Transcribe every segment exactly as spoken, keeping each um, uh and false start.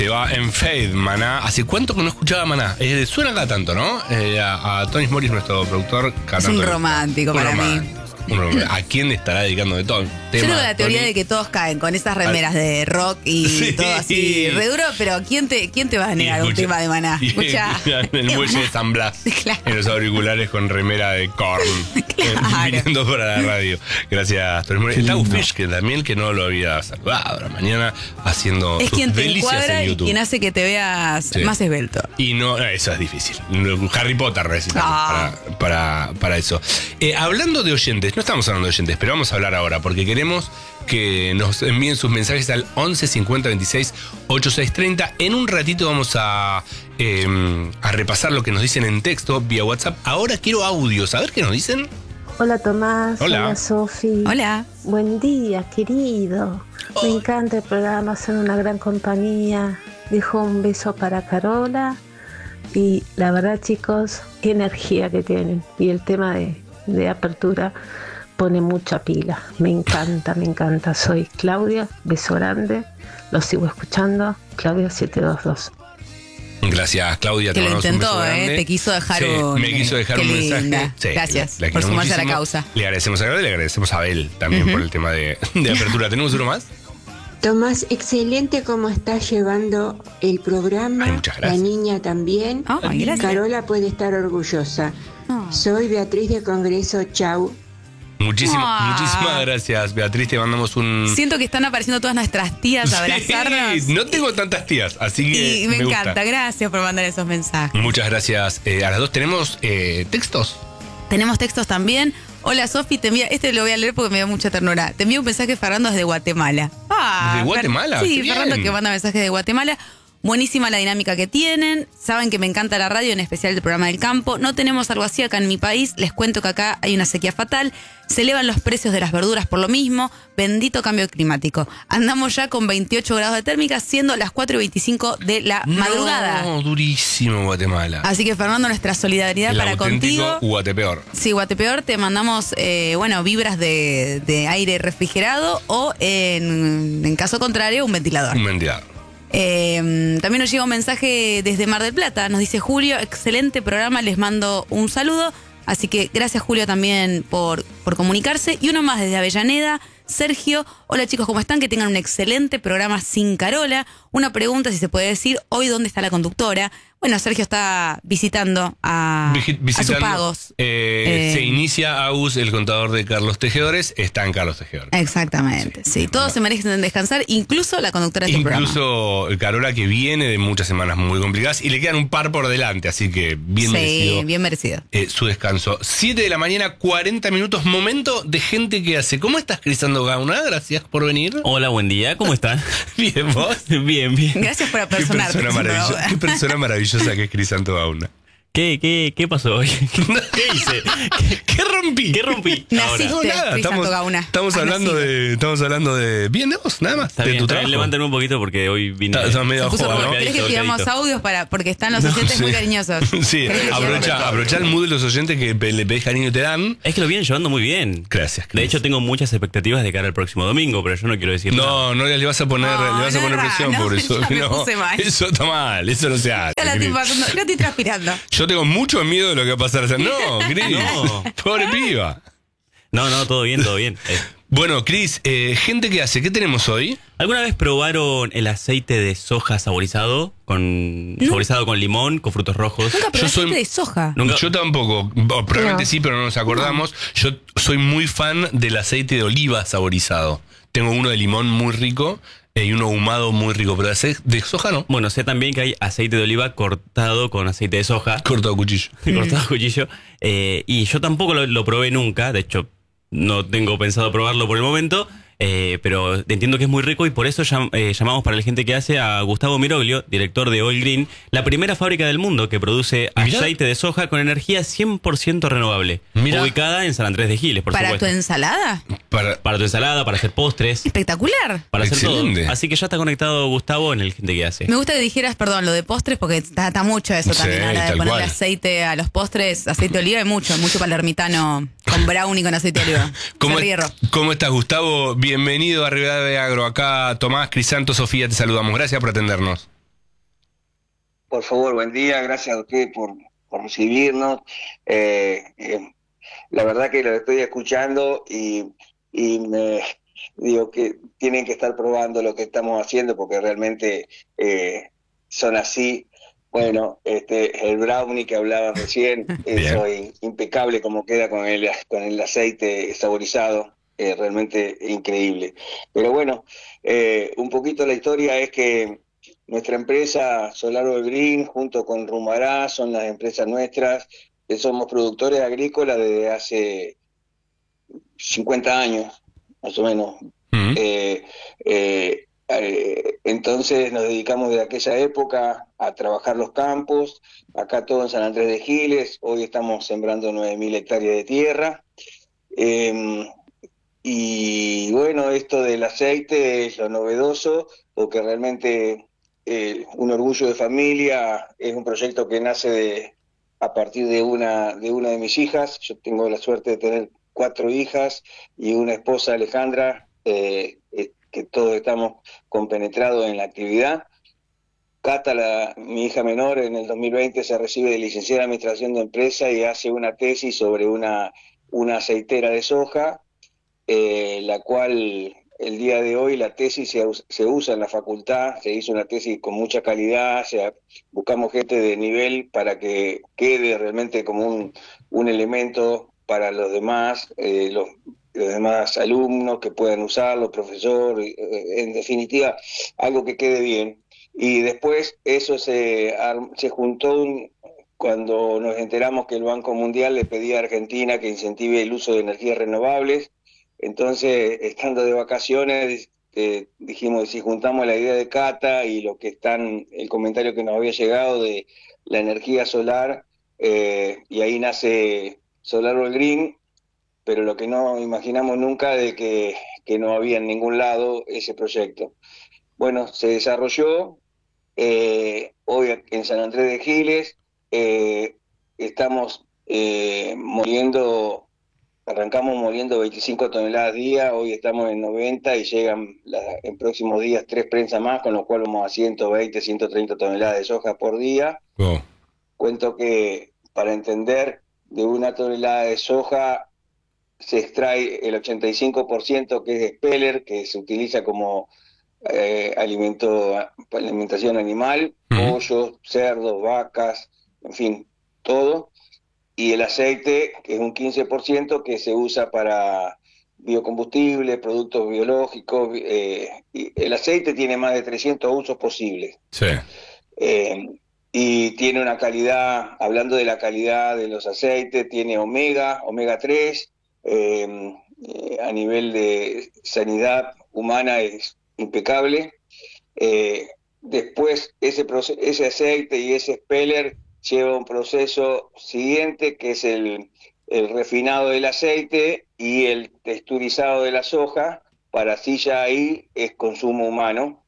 se va en Fade, Maná. ¿Hace cuánto que no escuchaba Maná? Eh, suena acá tanto, ¿no? Eh, a, a Tony Morris, nuestro productor, cantando. Es un romántico un para romántico. mí. ¿A quién le estará dedicando de todo? Yo tengo la teoría Tony? de que todos caen con esas remeras de rock y sí. todo así re duro, pero ¿quién te, quién te va a negar un tema de Maná? Escucha. En el muelle de San Blas, claro. En los auriculares con remera de Korn, claro. Viniendo para la radio. Gracias, Tony Morris. Está Ufish, que también que no lo había saludado. La mañana haciendo es sus quien te delicias encuadra en YouTube. Y quien hace que te veas sí. más esbelto. Y no, eso es difícil. Harry Potter necesitamos ah. para, para, para eso. Eh, hablando de oyentes, no estamos hablando de oyentes, pero vamos a hablar ahora porque queremos que nos envíen sus mensajes al once cincuenta veintiséis ochenta y seis treinta. En un ratito vamos a, eh, a repasar lo que nos dicen en texto vía WhatsApp. Ahora quiero audios, a ver qué nos dicen. Hola Tomás, hola, hola Sofi. Hola. Buen día, querido. Oh. Me encanta el programa, son una gran compañía. Dejo un beso para Carola. Y la verdad, chicos, qué energía que tienen. Y el tema de, de apertura pone mucha pila. Me encanta, me encanta. Soy Claudia, beso grande. Lo sigo escuchando. Claudia siete dos dos. Gracias, Claudia. Que te lo intentó, ¿eh? Te quiso dejar sí, un... Me quiso dejar un linda. mensaje. Sí, Gracias la, la por sumarse muchísimo. a la causa. Le agradecemos a Claudia y le agradecemos a Abel también uh-huh. por el tema de, de apertura. ¿Tenemos uno más? Tomás, excelente cómo estás llevando el programa. Ay, muchas gracias. La niña también. Oh, Carola puede estar orgullosa. Oh. Soy Beatriz de Congreso. Chau. Muchísimas, oh. muchísimas gracias, Beatriz. Te mandamos un... Siento que están apareciendo todas nuestras tías a abrazarnos. Sí, no tengo tantas tías, así que y me, me encanta. Gusta. Gracias por mandar esos mensajes. Muchas gracias eh, a las dos. ¿Tenemos eh, textos? Tenemos textos también. Hola, Sofi, te envía... Este lo voy a leer porque me da mucha ternura. Te envío un mensaje, Fernando, desde Guatemala. Ah, ¿de Guatemala? Fer... Sí, Qué Fernando bien. que manda mensajes de Guatemala. Buenísima la dinámica que tienen. Saben que me encanta la radio, en especial el programa del campo. No tenemos algo así acá en mi país. Les cuento que acá hay una sequía fatal. Se elevan los precios de las verduras por lo mismo. Bendito cambio climático. Andamos ya con veintiocho grados de térmica, siendo las cuatro y veinticinco de la madrugada. No, durísimo Guatemala. Así que, Fernando, nuestra solidaridad el para contigo. Guatepeor. Sí, Guatepeor. Te mandamos, eh, bueno, vibras de, de aire refrigerado o, en, en caso contrario, un ventilador. Un ventilador. Eh, también nos llega un mensaje desde Mar del Plata. Nos dice Julio, excelente programa, les mando un saludo. Así que gracias, Julio, también por, por comunicarse. Y uno más desde Avellaneda, Sergio. Hola, chicos, ¿cómo están? Que tengan un excelente programa sin Carola. Una pregunta, si se puede decir, hoy ¿dónde está la conductora? Bueno, Sergio está visitando a, visitando, a sus pagos. Eh, eh, se inicia Agus, el contador de Carlos Tejedores, está en Carlos Tejedores. Exactamente, sí. sí. Todos no. se merecen descansar, incluso la conductora de este programa. Incluso Carola, que viene de muchas semanas muy complicadas y le quedan un par por delante, así que bien sí, merecido. Sí, bien merecido. Eh, su descanso. siete de la mañana, cuarenta minutos, momento de gente que hace. ¿Cómo estás, Crisando Gauna? Gracias por venir. Hola, buen día, ¿cómo están? Bien, ¿vos? Bien, bien. Gracias por apersonarte. Qué persona maravillosa, qué persona maravillosa que es Crisanto Gauna. ¿Qué, qué, ¿Qué pasó hoy? ¿Qué hice? ¿Qué, ¿Qué rompí? ¿Qué rompí? Naciste, no, nada. Estamos, Gauna. Estamos hablando de, estamos hablando de bien de vos, nada más. Está de bien, tu está trabajo. bien, levántame un poquito porque hoy vine. Está, está medio puso, joda, ¿no? ¿Querés que pidamos audios para, porque están los oyentes no, muy cariñosos? Sí, aprovecha, aprovecha el mood de los oyentes que le pedís cariño y te dan. Es que lo vienen llevando muy bien. Gracias. De hecho, tengo muchas expectativas de cara al próximo domingo, pero yo no quiero decir no, nada. No, no le vas a poner, no, le vas a poner no, presión no, por eso. No, eso está mal, eso no se hace. Ya la estoy pasando, no estoy transpirando. Yo tengo mucho miedo de lo que va a pasar. No, Cris, no. Pobre piba. No, no, todo bien, todo bien. Eh. Bueno, Cris, eh, gente que hace, ¿qué tenemos hoy? ¿Alguna vez probaron el aceite de soja saborizado? Con no. Saborizado con limón, con frutos rojos. Nunca probé Yo soy, aceite de soja. ¿Nunca? Yo tampoco, probablemente no. sí, pero no nos acordamos. No. Yo soy muy fan del aceite de oliva saborizado. Tengo uno de limón muy rico. Y uno ahumado muy rico, pero de, de soja no. Bueno, sé también que hay aceite de oliva cortado con aceite de soja. Cortado a cuchillo. Cortado a cuchillo. Eh, y yo tampoco lo, lo probé nunca. De hecho, no tengo pensado probarlo por el momento. Eh, pero entiendo que es muy rico y por eso llam, eh, llamamos para la gente que hace a Gustavo Miroglio, director de Oil Green, la primera fábrica del mundo que produce Mirá. aceite de soja con energía cien por ciento renovable. Mirá. Ubicada en San Andrés de Giles, por ¿Para supuesto. tu ensalada? Para, para tu ensalada, para hacer postres. Espectacular. Para hacer Excelente. todo. Así que ya está conectado Gustavo en el gente que hace. Me gusta que dijeras, perdón, lo de postres, porque está, está mucho eso sí, también. A la de ponerle cual. aceite a los postres, aceite de oliva, hay mucho, mucho palermitano con brownie con aceite de oliva. ¿Cómo, ¿Cómo estás, Gustavo? Bienvenido a Rivadavia Agro. Acá Tomás, Crisanto, Sofía, te saludamos. Gracias por atendernos. Por favor, buen día, gracias a usted por, por recibirnos. Eh, eh, la verdad que lo estoy escuchando y, y me digo que tienen que estar probando lo que estamos haciendo porque realmente eh, son así. Bueno, este, el brownie que hablaba recién, eso es impecable como queda con el, con el aceite saborizado, eh, realmente increíble. Pero bueno, eh, un poquito la historia es que nuestra empresa Solar All Green junto con Rumará son las empresas nuestras, que somos productores agrícolas desde hace cincuenta años, más o menos. Mm. Eh, eh, eh, entonces nos dedicamos desde aquella época a trabajar los campos, acá todo en San Andrés de Giles, hoy estamos sembrando nueve mil hectáreas de tierra. Eh, y bueno, esto del aceite es lo novedoso, porque realmente eh, un orgullo de familia es un proyecto que nace de, a partir de una, de una de mis hijas. Yo tengo la suerte de tener cuatro hijas y una esposa, Alejandra, eh, eh, que todos estamos compenetrados en la actividad. Cata, la, mi hija menor, en el dos mil veinte se recibe de licenciada en Administración de Empresa y hace una tesis sobre una, una aceitera de soja, eh, la cual el día de hoy la tesis se, se usa en la facultad, se hizo una tesis con mucha calidad, o sea, buscamos gente de nivel para que quede realmente como un, un elemento para los demás, eh, los, los demás alumnos que puedan usarlo, profesor, eh, en definitiva, algo que quede bien. Y después eso se, se juntó un, cuando nos enteramos que el Banco Mundial le pedía a Argentina que incentive el uso de energías renovables. Entonces, estando de vacaciones, eh, dijimos, si juntamos la idea de Cata y lo que están, el comentario que nos había llegado de la energía solar, eh, y ahí nace Solar All Green, pero lo que no imaginamos nunca de que, que no había en ningún lado ese proyecto. Bueno, se desarrolló, eh, hoy en San Andrés de Giles, eh, estamos eh, moliendo... Arrancamos moliendo veinticinco toneladas día, hoy estamos en noventa y llegan la, en próximos días tres prensas más, con lo cual vamos a ciento veinte, ciento treinta toneladas de soja por día. Oh. Cuento que para entender, de una tonelada de soja se extrae el ochenta y cinco por ciento que es speller, que se utiliza como eh, alimento, alimentación animal, Mm. pollos, cerdos, vacas, en fin, todo. Y el aceite, que es un quince por ciento que se usa para biocombustible, productos biológicos. Eh, y el aceite tiene más de trescientos usos posibles. Sí. Eh, y tiene una calidad, hablando de la calidad de los aceites, tiene omega, omega tres, eh, eh, a nivel de sanidad humana es impecable. Eh, después ese, ese aceite y ese speller lleva un proceso siguiente, que es el, el refinado del aceite y el texturizado de la soja, para así ya ahí es consumo humano.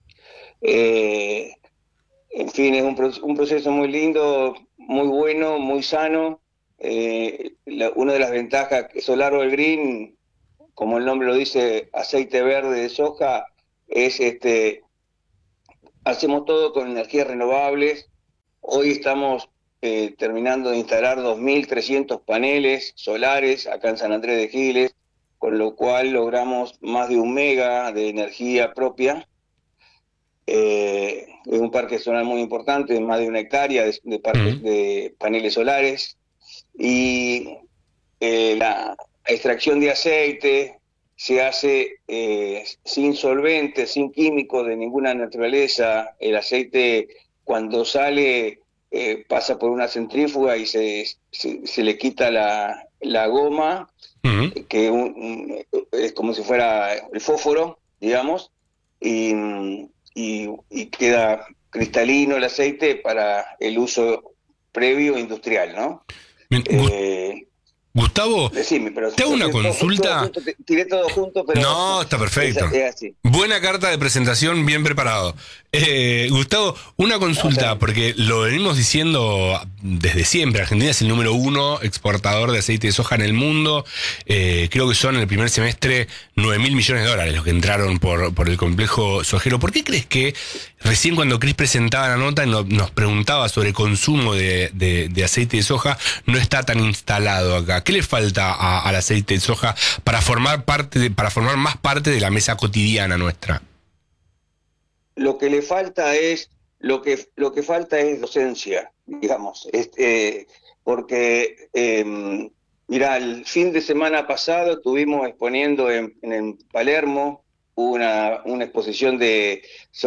Eh, en fin, es un, un proceso muy lindo, muy bueno, muy sano. Eh, la, una de las ventajas que Solar All Green, como el nombre lo dice, aceite verde de soja, es este, hacemos todo con energías renovables. Hoy estamos eh, terminando de instalar dos mil trescientos paneles solares acá en San Andrés de Giles, con lo cual logramos más de un mega de energía propia. Eh, es un parque solar muy importante, más de una hectárea de, de, parques, mm. de paneles solares. Y eh, la extracción de aceite se hace eh, sin solventes, sin químicos de ninguna naturaleza. El aceite, cuando sale, eh, pasa por una centrífuga y se, se, se le quita la, la goma, uh-huh. que un, un, es como si fuera el fósforo, digamos, y, y, y queda cristalino el aceite para el uso previo industrial, ¿no? Bien, eh, Gustavo, Decime, pero te hago una todo- consulta. todo junto, te- tiré todo junto, pero No, está perfecto. Es, es así. Buena carta de presentación, bien preparado. Eh, Gustavo, una consulta, Ok. porque lo venimos diciendo desde siempre. Argentina es el número uno exportador de aceite de soja en el mundo. Eh, creo que son en el primer semestre nueve mil millones de dólares los que entraron por, por el complejo sojero. ¿Por qué crees que recién cuando Cris presentaba la nota y no- nos preguntaba sobre el consumo de, de- de aceite de soja no está tan instalado acá? ¿Qué le falta a- al aceite de soja para formar parte de- para formar más parte de la mesa cotidiana nuestra? Lo que le falta es, lo que, lo que falta es docencia, digamos, este, porque, eh, mira, el fin de semana pasado estuvimos exponiendo en, en Palermo una, una exposición de,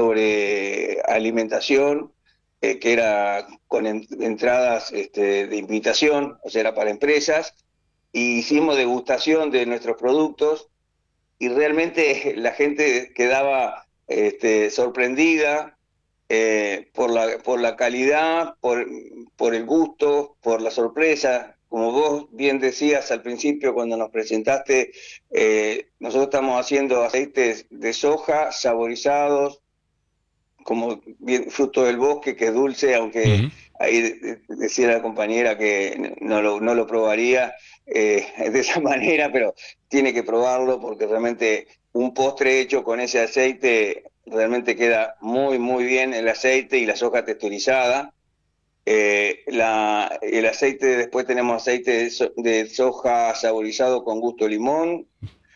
sobre alimentación, eh, que era con en, entradas este, de invitación, o sea, era para empresas, y hicimos degustación de nuestros productos, y realmente la gente quedaba este, sorprendida eh, por la, por la calidad, por, por el gusto, por la sorpresa. Como vos bien decías al principio cuando nos presentaste, eh, nosotros estamos haciendo aceites de soja saborizados, como bien, fruto del bosque, que es dulce, aunque Ujú. ahí de- de- decía la compañera que no lo, no lo probaría eh, de esa manera, pero tiene que probarlo porque realmente un postre hecho con ese aceite realmente queda muy, muy bien el aceite y la soja texturizada. Eh, la, el aceite, después tenemos aceite de, so- de soja saborizado con gusto limón,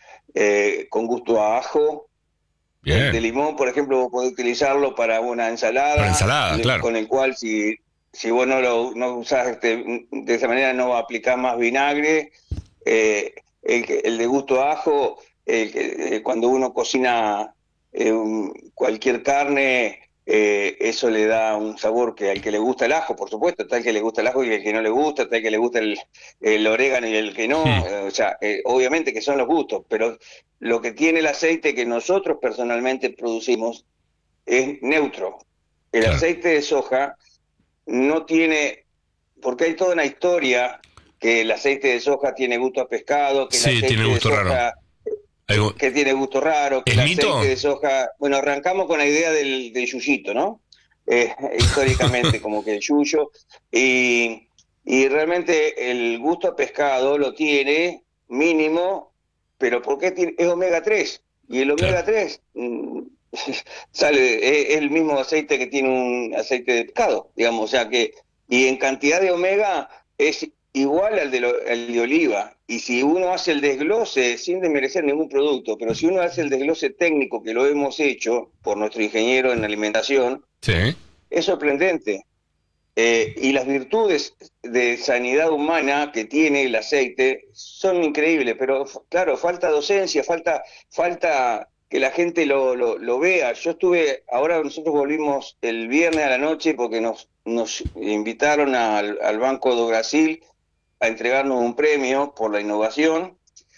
eh, con gusto a ajo. El de Bien. limón, por ejemplo, vos podés utilizarlo para una ensalada, Para ensalada, le- claro. con el cual si, si vos no lo no usás este, de esa manera no aplicás más vinagre. Eh, el, que- el de gusto a ajo, el que- eh, cuando uno cocina eh, un- cualquier carne, eh, eso le da un sabor que al que le gusta el ajo, por supuesto, está el que le gusta el ajo y el que no le gusta, está el que le gusta el, el orégano y el que no, Hmm. eh, o sea, eh, obviamente que son los gustos, pero lo que tiene el aceite que nosotros personalmente producimos es neutro. El Claro. aceite de soja no tiene, porque hay toda una historia que el aceite de soja tiene gusto a pescado, que el Sí, aceite tiene gusto de soja raro. Algo- que tiene gusto raro, que ¿Es el mito? aceite de soja, bueno, arrancamos con la idea del, del yuyito, ¿no? Eh, históricamente como que el yuyo, y, y realmente el gusto a pescado lo tiene mínimo, pero ¿por qué tiene? Es omega tres, y el omega tres mm, sale, es, es el mismo aceite que tiene un aceite de pescado, digamos, o sea que, y en cantidad de omega es igual al de, lo, al de oliva. Y si uno hace el desglose, sin desmerecer ningún producto, pero si uno hace el desglose técnico, que lo hemos hecho por nuestro ingeniero en alimentación, Sí. es sorprendente. Eh, y las virtudes de sanidad humana que tiene el aceite son increíbles, pero f- claro, falta docencia, falta, falta que la gente lo, lo, lo vea. Yo estuve, ahora nosotros volvimos el viernes a la noche porque nos, nos invitaron al, al Banco do Brasil a entregarnos un premio por la innovación,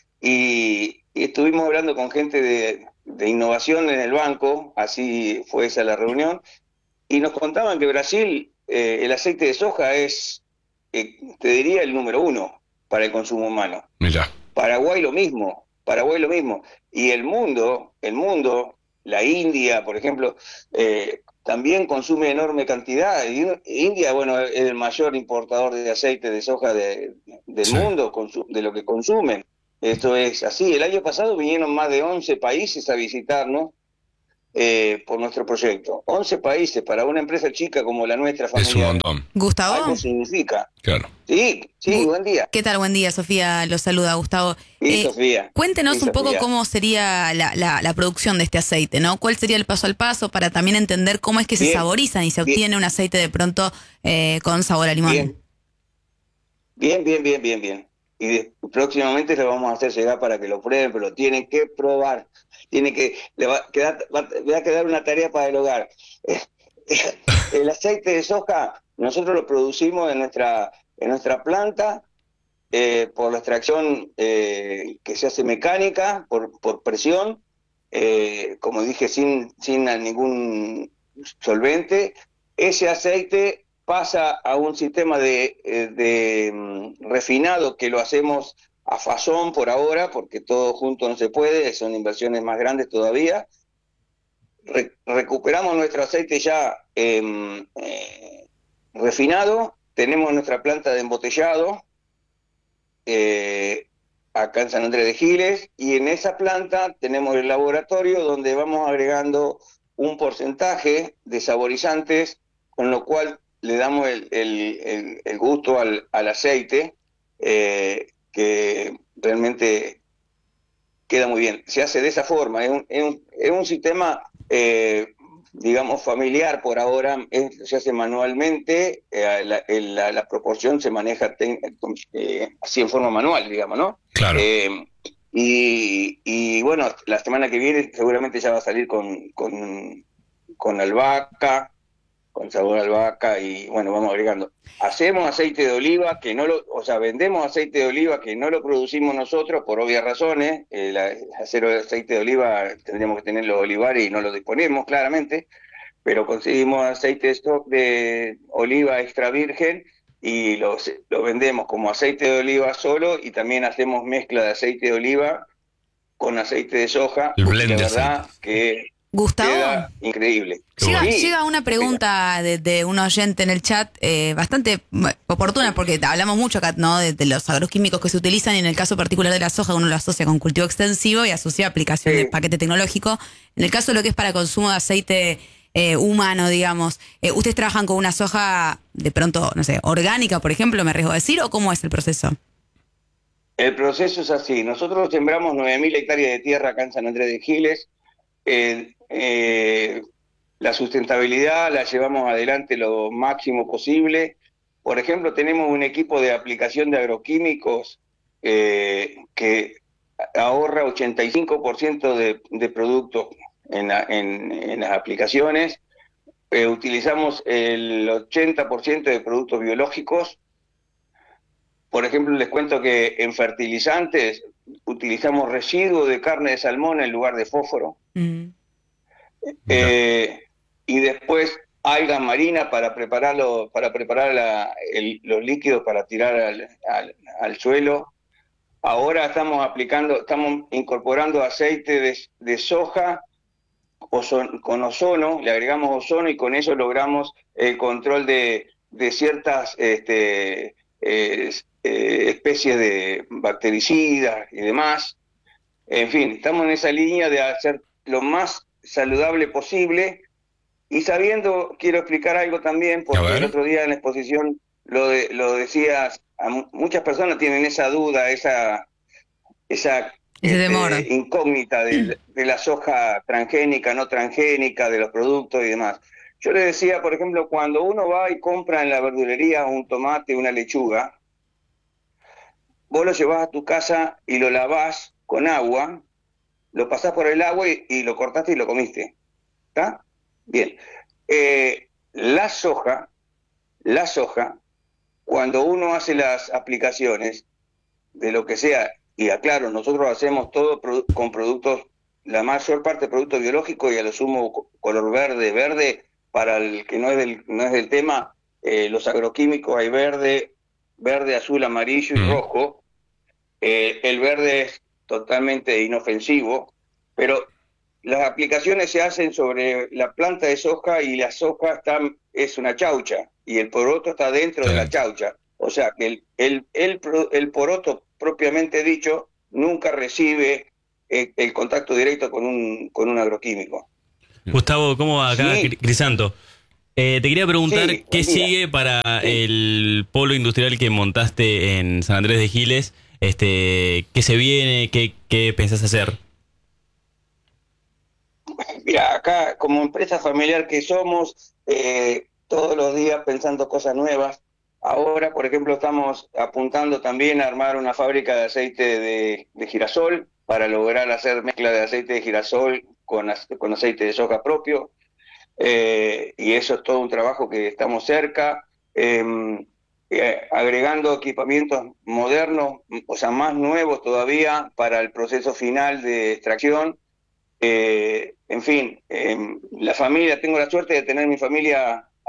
y, y estuvimos hablando con gente de, de innovación en el banco, así fue esa la reunión, y nos contaban que Brasil, eh, el aceite de soja es, eh, te diría, el número uno para el consumo humano. Mira. Paraguay lo mismo, Paraguay lo mismo. Y el mundo, el mundo, la India, por ejemplo, eh, también consume enorme cantidad. Y India, bueno, es el mayor importador de aceite de soja de, del Sí. mundo, consu- de lo que consumen. Esto es así. El año pasado vinieron más de once países a visitarnos eh, por nuestro proyecto. once países para una empresa chica como la nuestra, Es un familiar. montón. Gustavo. Algo significa. Claro. Sí, sí, Gu- buen día. ¿Qué tal? Buen día, Sofía. Los saluda, Gustavo. Sí, Eh, Sofía. Cuéntenos Sí, un poco Sofía. cómo sería la, la- la producción de este aceite, ¿no? ¿Cuál sería el paso al paso para también entender cómo es que se Bien, saborizan y se bien. obtiene un aceite de pronto eh, con sabor a limón? Bien. Bien, bien, bien, bien, bien. Y de- próximamente le vamos a hacer llegar para que lo prueben, pero lo tienen que probar. Tiene que, le va a quedar, va, va a quedar una tarea para el hogar. El aceite de soja, nosotros lo producimos en nuestra, en nuestra planta eh, por la extracción eh, que se hace mecánica, por, por presión, eh, como dije, sin, sin ningún solvente. Ese aceite pasa a un sistema de, eh, de mm, refinado que lo hacemos a fazón por ahora, porque todo junto no se puede, son inversiones más grandes todavía. Re- recuperamos nuestro aceite ya eh, eh, refinado, tenemos nuestra planta de embotellado eh, acá en San Andrés de Giles, y en esa planta tenemos el laboratorio donde vamos agregando un porcentaje de saborizantes, con lo cual le damos el, el, el, el gusto al, al aceite, eh, que realmente queda muy bien. Se hace de esa forma, es un, es un, es un sistema, eh, digamos, familiar por ahora, es, se hace manualmente, eh, la, la, la proporción se maneja ten, eh, así en forma manual, digamos, ¿no? Claro. Eh, y, y bueno, la semana que viene seguramente ya va a salir con, con, con albahaca, con sabor a albahaca, y bueno, vamos agregando. Hacemos aceite de oliva, que no lo, o sea, vendemos aceite de oliva que no lo producimos nosotros por obvias razones. El hacer aceite de oliva tendríamos que tener los olivares y no lo disponemos, claramente, pero conseguimos aceite de stock de oliva extra virgen y lo, lo vendemos como aceite de oliva solo, y también hacemos mezcla de aceite de oliva con aceite de soja. El blend La de verdad aceites. que Gustavo, queda increíble. llega, Sí, llega una pregunta de, de un oyente en el chat eh, bastante bueno, oportuna, porque hablamos mucho acá, ¿no? De, de los agroquímicos que se utilizan, y en el caso particular de la soja uno lo asocia con cultivo extensivo y asocia aplicación Sí. de paquete tecnológico. En el caso de lo que es para consumo de aceite eh, humano, digamos, eh, ¿ustedes trabajan con una soja de pronto, no sé, orgánica, por ejemplo, me arriesgo a decir, o cómo es el proceso? El proceso es así. Nosotros sembramos nueve mil hectáreas de tierra acá en San Andrés de Giles. Eh, eh, la sustentabilidad la llevamos adelante lo máximo posible. Por ejemplo, tenemos un equipo de aplicación de agroquímicos eh, que ahorra ochenta y cinco por ciento de, de productos en, la, en, en las aplicaciones. Eh, utilizamos el ochenta por ciento de productos biológicos. Por ejemplo, les cuento que en fertilizantes utilizamos residuos de carne de salmón en lugar de fósforo. Mm. Eh, y después alga marina para prepararlo, para preparar la, el, los líquidos para tirar al, al, al suelo. Ahora estamos aplicando, estamos incorporando aceite de, de soja ozon, con ozono, le agregamos ozono, y con eso logramos el control de, de ciertas este, eh, eh, especies de bactericidas y demás. En fin, estamos en esa línea de hacer lo más saludable posible, y sabiendo, quiero explicar algo también, porque el otro día en la exposición lo, de, lo decías, a muchas personas tienen esa duda, esa, esa este, incógnita de, de la soja transgénica, no transgénica, de los productos y demás. Yo les decía, por ejemplo, cuando uno va y compra en la verdulería un tomate, una lechuga, vos lo llevas a tu casa y lo lavás con agua, lo pasás por el agua y, y lo cortaste y lo comiste. ¿Está? Bien. Eh, la soja, la soja, cuando uno hace las aplicaciones de lo que sea, y aclaro, nosotros hacemos todo produ con productos, la mayor parte de productos biológicos, y a lo sumo color verde, verde, para el que no es del, no es del tema, eh, los agroquímicos hay verde, verde, azul, amarillo y mm. rojo. Eh, el verde es totalmente inofensivo, pero las aplicaciones se hacen sobre la planta de soja, y la soja está, es una chaucha, y el poroto está dentro sí. de la chaucha. O sea que el, el, el, el poroto propiamente dicho nunca recibe el, el contacto directo con un, con un agroquímico. Gustavo, ¿cómo va acá? Sí. Crisanto. Eh, te quería preguntar sí, qué sigue para sí. el polo industrial que montaste en San Andrés de Giles. Este, ¿qué se viene? ¿Qué, qué pensás hacer? Mira, acá como empresa familiar que somos, eh, todos los días pensando cosas nuevas. Ahora, por ejemplo, estamos apuntando también a armar una fábrica de aceite de, de girasol para lograr hacer mezcla de aceite de girasol con, con aceite de soja propio. Eh, y eso es todo un trabajo que estamos cerca. Eh, eh, agregando equipamientos modernos, o sea, más nuevos todavía para el proceso final de extracción. Eh, en fin, eh, la familia, tengo la suerte de tener mi familia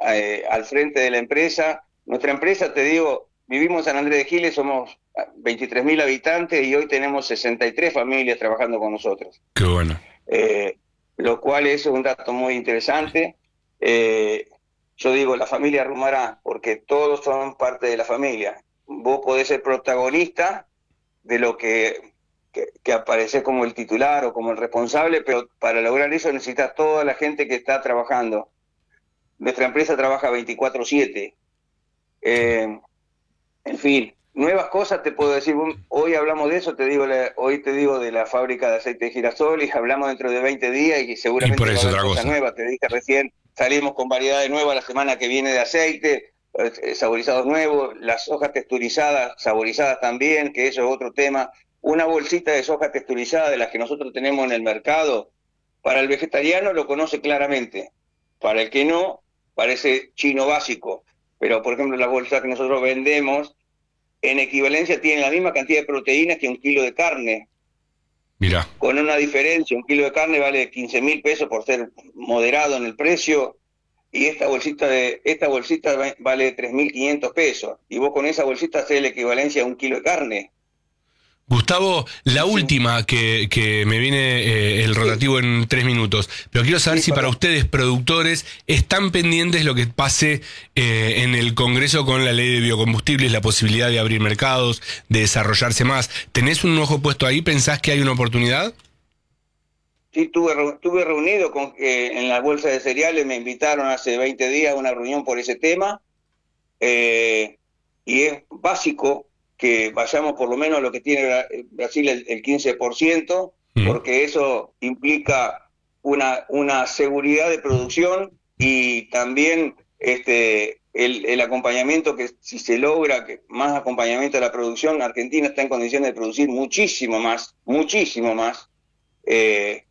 eh, al frente de la empresa. Nuestra empresa, te digo, vivimos en San Andrés de Giles, somos veintitrés mil habitantes y hoy tenemos sesenta y tres familias trabajando con nosotros. Qué bueno. Eh, lo cual es un dato muy interesante. Eh, yo digo, la familia Rumará, porque todos son parte de la familia. Vos podés ser protagonista de lo que, que, que aparece como el titular o como el responsable, pero para lograr eso necesitas toda la gente que está trabajando. Nuestra empresa trabaja veinticuatro siete. Eh, en fin, nuevas cosas te puedo decir. Hoy hablamos de eso, te digo, la, hoy te digo de la fábrica de aceite de girasol y hablamos dentro de veinte días y seguramente y por eso va a haber otra cosas cosa. nuevas. Te dije recién, salimos con variedades nuevas la semana que viene de aceite, eh, saborizados nuevos, las hojas texturizadas, saborizadas también, que eso es otro tema. Una bolsita de soja texturizada de las que nosotros tenemos en el mercado, para el vegetariano lo conoce claramente, para el que no, parece chino básico. Pero, por ejemplo, las bolsas que nosotros vendemos, en equivalencia tienen la misma cantidad de proteínas que un kilo de carne. Mirá. Con una diferencia, un kilo de carne vale quince mil pesos por ser moderado en el precio, y esta bolsita de esta bolsita vale tres mil quinientos pesos. Y vos con esa bolsita haces la equivalencia a un kilo de carne. Gustavo, la Sí. última que, que me viene eh, el rotativo Sí. en tres minutos, pero quiero saber Sí, si para perdón. ustedes, productores, están pendientes lo que pase eh, en el Congreso con la ley de biocombustibles, la posibilidad de abrir mercados, de desarrollarse más. ¿Tenés un ojo puesto ahí? ¿Pensás que hay una oportunidad? Sí, tuve, tuve reunido con eh, en la bolsa de cereales, me invitaron hace veinte días a una reunión por ese tema, eh, y es básico que vayamos por lo menos a lo que tiene Brasil, el, el quince por ciento, Mm. porque eso implica una, una seguridad de producción y también este, el, el acompañamiento, que si se logra que más acompañamiento de la producción, Argentina está en condiciones de producir muchísimo más, muchísimo más, eh,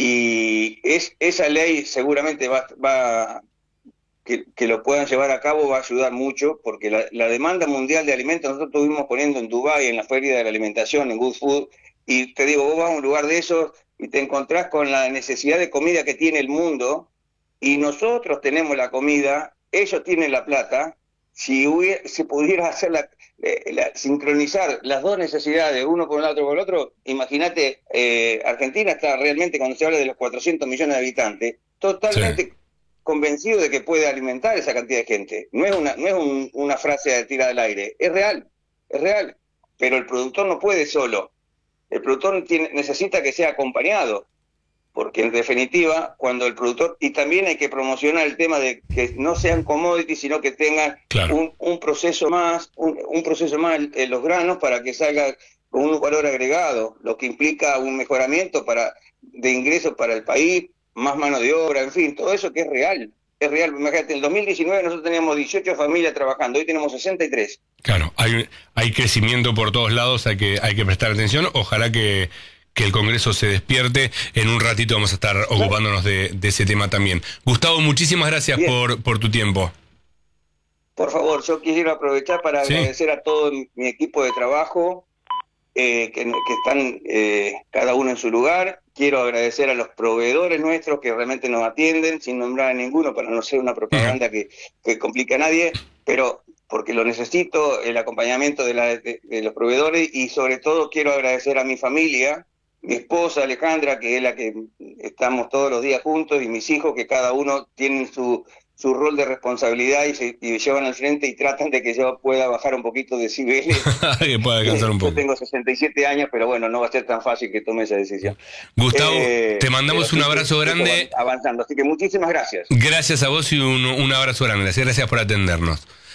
y es, esa ley seguramente va, va que, que lo puedan llevar a cabo va a ayudar mucho, porque la, la demanda mundial de alimentos, nosotros estuvimos poniendo en Dubái, en la Feria de la Alimentación, en Good Food, y te digo, vos vas a un lugar de esos y te encontrás con la necesidad de comida que tiene el mundo, y nosotros tenemos la comida, ellos tienen la plata. Si hubiera, se pudiera hacer la, eh, la, sincronizar las dos necesidades, uno con el otro con el otro, imagínate, eh, Argentina está realmente, cuando se habla de los cuatrocientos millones de habitantes, totalmente sí. convencido de que puede alimentar esa cantidad de gente. No es una, no es un, una frase de tirada al aire, es real, es real. Pero el productor no puede solo. El productor tiene, necesita que sea acompañado. Porque en definitiva, cuando el productor, y también hay que promocionar el tema de que no sean commodities, sino que tengan claro. un, un proceso más, un, un proceso más en los granos para que salga con un valor agregado, lo que implica un mejoramiento para de ingresos para el país, más mano de obra, en fin, todo eso que es real, es real. Imagínate, en el dos mil diecinueve nosotros teníamos dieciocho familias trabajando, hoy tenemos sesenta y tres. Claro, hay, hay crecimiento por todos lados, hay que, hay que prestar atención, ojalá que que el Congreso se despierte. En un ratito vamos a estar ocupándonos de, de ese tema también. Gustavo, muchísimas gracias por, por tu tiempo. Por favor, yo quisiera aprovechar para ¿Sí? agradecer a todo mi equipo de trabajo, eh, que, que están eh, cada uno en su lugar. Quiero agradecer a los proveedores nuestros que realmente nos atienden, sin nombrar a ninguno, para no ser una propaganda uh-huh. que, que complique a nadie, pero porque lo necesito, el acompañamiento de, la, de, de los proveedores, y sobre todo quiero agradecer a mi familia, mi esposa Alejandra, que es la que estamos todos los días juntos, y mis hijos, que cada uno tiene su, su rol de responsabilidad y se y llevan al frente y tratan de que yo pueda bajar un poquito de decibeles. Que pueda alcanzar un poco. Yo tengo sesenta y siete años, pero bueno, no va a ser tan fácil que tome esa decisión. Gustavo, eh, te mandamos un abrazo que, grande. Avanzando, así que muchísimas gracias. Gracias a vos y un, un abrazo grande. Gracias por atendernos.